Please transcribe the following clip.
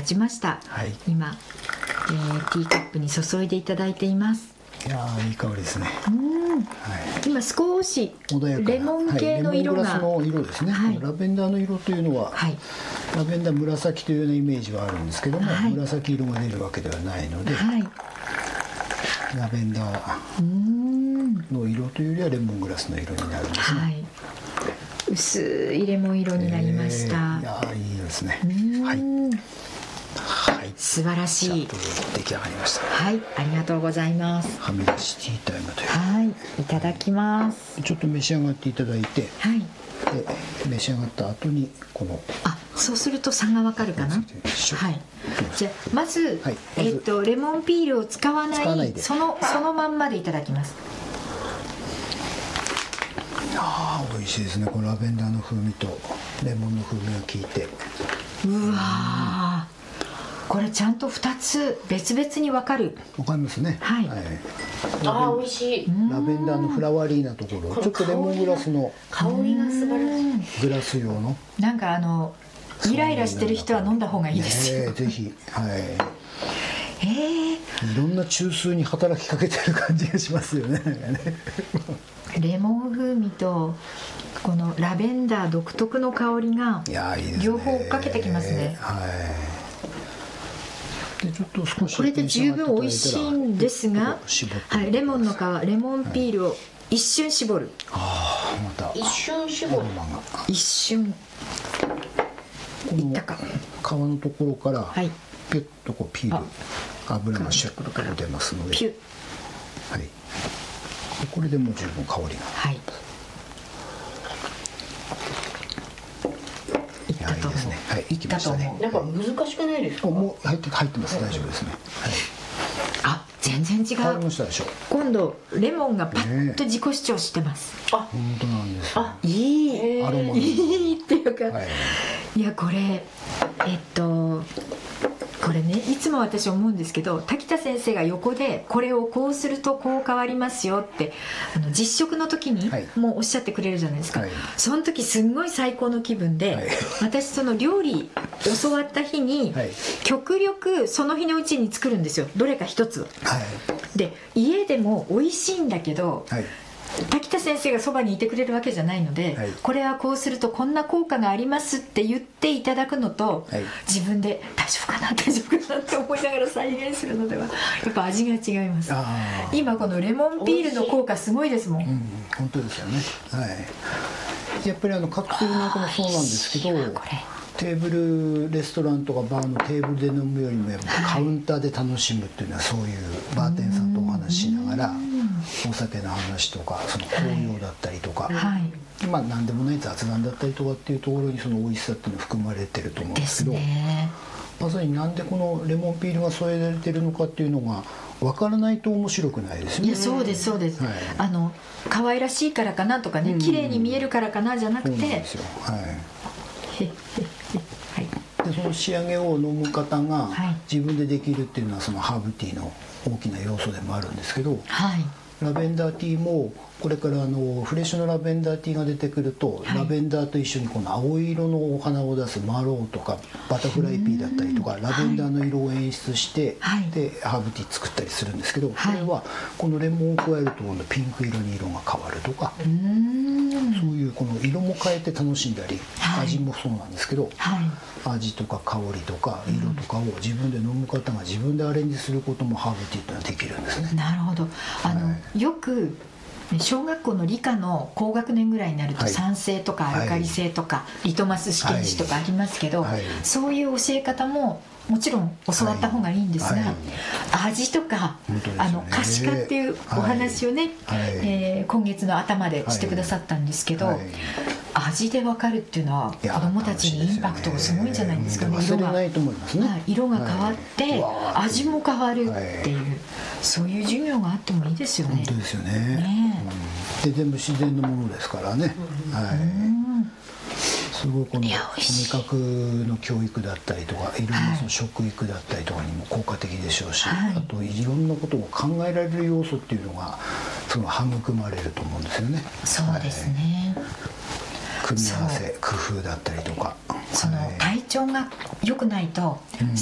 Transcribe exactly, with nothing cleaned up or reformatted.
ちました。 はい、 今、えー、ティーカップに注いでいただいています。 いやー、いい香りですね。 うん、はい、今少しレモン系の色が、 はい、レモングラスの色ですね、はい、ラベンダーの色というのは、はい、ラベンダー紫というようなイメージはあるんですけども、はい、紫色が出るわけではないので、はい、ラベンダーの色というよりはレモングラスの色になるんですね。はい、 薄いレモン色になりました。えー、いやー、いいですね。はい、 はい、素晴らしい。 出来上がりました。 はい、ありがとうございます。 はみ出しティータイムという。 はい、いただきます。 ちょっと召し上がっていただいて、 はい、 で召し上がった後にこの、 あ、そうすると差がわかるかな。はい。じゃあまず、はい、えっとレモンピールを使わない、ないそのそのまんまでいただきます。 ああ、美味しいですね。このラベンダーの風味とレモンの風味が効いて。 うわー。これちゃんとふたつ別々に分かる。 分かりますね。 はい。はい、 ああ、美味しい。 ラベンダーのフラワリーなところ、ちょっとレモングラスの香りが素晴らしい。 グラス用の。 なんかあのイライラしてる人は飲んだ方がいいですよ。 ね、ぜひ、はい。 ええー。いろんな中枢に働きかけてる感じがしますよね。 レモン風味とこのラベンダー独特の香りが両方追っかけてきますね。 はい。でちょっと少しこれで十分美味しいんですが、はい、レモンの皮、レモンピールを一瞬絞る。 ああ、また一瞬絞る。 一瞬。いったか。 皮のところからピュッとこうピール、油がシュッと出ますので。ピュッ。はい。これでもう十分香りが。 はい。いったと思う。いいですね。 はい、いきましたね。 なんか難しくないですか。 もう入って入ってます。大丈夫ですね。はい。 あ、全然違う。 変わりましたでしょ。 今度レモンがパッと自己主張してます。 あ、本当なんです。 あ、いい。 アロマ。 いいっていうか。いや、これえっと。これね、いつも私思うんですけど、滝田先生が横でこれをこうするとこう変わりますよってあの実食の時にもうおっしゃってくれるじゃないですか、はい、その時すんごい最高の気分で、はい、私その料理教わった日に、はい、極力その日のうちに作るんですよ、どれか一つ、はい、で家でも美味しいんだけど、はい、滝田先生がそばにいてくれるわけじゃないので、はい、これはこうするとこんな効果がありますって言っていただくのと、はい、自分で大丈夫かな大丈夫かなって思いながら再現するのではやっぱ味が違います。今このレモンピールの効果すごいですもん、うん、 本当ですよね、はい、やっぱりあのカクテルなんかもそうなんですけど、テーブルレストランとかバーのテーブルで飲むよりもやっぱカウンターで楽しむっていうのはそういうバーテンさんとお話ししながらお酒の話とかその紅葉だったりとか、はい、まあ何でもない雑談だったりとかっていうところにその美味しさっていうのが含まれてると思うんですけど、まさになんでこのレモンピールが添えられてるのかっていうのが分からないと面白くないですよね。 いや、そうですそうです、はい、あの可愛らしいからかなとかね、綺麗に見えるからかなじゃなくて、そうなんですよ、はい、 でその仕上げを飲む方が自分でできるっていうのはそのハーブティーの大きな要素でもあるんですけど、はい、ラベンダーティーもこれからあのフレッシュのラベンダーティーが出てくると、はい、ラベンダーと一緒にこの青色のお花を出すマローとかバタフライピーだったりとかラベンダーの色を演出して、はい、でハーブティー作ったりするんですけど、はい、これはこのレモンを加えると今度ピンク色に色が変わるとか、うーん、そういうこの色も変えて楽しんだり、はい、味もそうなんですけど、はい、味とか香りとか色とかを自分で飲む方が自分でアレンジすることもハーブティーっていうのはできるんですね。 なるほど。あの、はい、よく小学校の理科の高学年ぐらいになると酸性とかアルカリ性とか、はい、リトマス試験紙とかありますけど、はいはい、そういう教え方ももちろん教わった方がいいんですが、はいはい、味とか、ね、あの可視化っていうお話をね、はいはい、えー、今月の頭でしてくださったんですけど、はいはい、味で分かるっていうのは子どもたちにインパクトがすごいんじゃないですかね。 忘れないと思いますね。 はい、色が変わって、はい、味も変わるっていう、はい、そういう授業があってもいいですよね。 本当ですよね。ね、うん、で全部自然のものですからね、うん、はい、うん、すごいこの味覚の教育だったりとかいろんなその食育だったりとかにも効果的でしょうし、はい、あといろんなことを考えられる要素っていうのがその育まれると思うんですよね。 そうですね、はい、 組み合わせ工夫だったりとか、 その体調が良くないと、うん、